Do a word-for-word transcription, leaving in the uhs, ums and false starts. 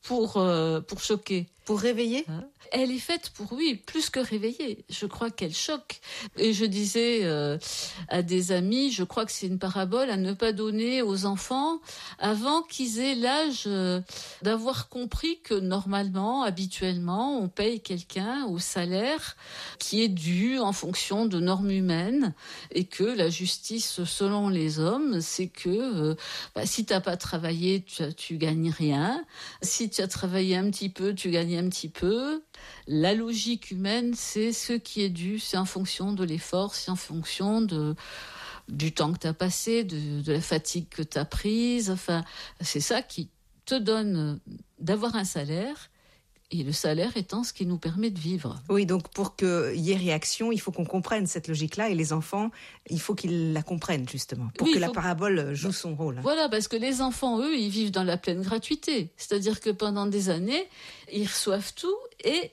pour, euh, pour choquer. Pour réveiller ? Elle est faite pour, oui, plus que réveiller. Je crois qu'elle choque. Et je disais euh, à des amis, je crois que c'est une parabole à ne pas donner aux enfants avant qu'ils aient l'âge euh, d'avoir compris que normalement, habituellement, on paye quelqu'un au salaire qui est dû en fonction de normes humaines et que la justice, selon les hommes, c'est que euh, bah, si t'as pas travaillé, tu, tu gagnes rien. Si tu as travaillé un petit peu, tu gagnes un petit peu. La logique humaine, c'est ce qui est dû, c'est en fonction de l'effort, c'est en fonction de, du temps que tu as passé, de, de la fatigue que tu as prise. Enfin, c'est ça qui te donne d'avoir un salaire. Et le salaire étant ce qui nous permet de vivre. Oui, donc pour qu'il y ait réaction, il faut qu'on comprenne cette logique-là. Et les enfants, il faut qu'ils la comprennent, justement, pour oui, que faut... la parabole joue son rôle. Voilà, parce que les enfants, eux, ils vivent dans la pleine gratuité. C'est-à-dire que pendant des années, ils reçoivent tout et